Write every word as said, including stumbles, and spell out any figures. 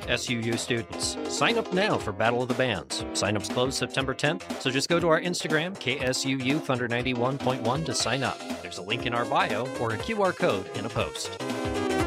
S U U students. Sign up now for Battle of the Bands. Sign-ups close September tenth, so just go to our Instagram, K S U U Thunder ninety-one point one, to sign up. There's a link in our bio or a Q R code in a post.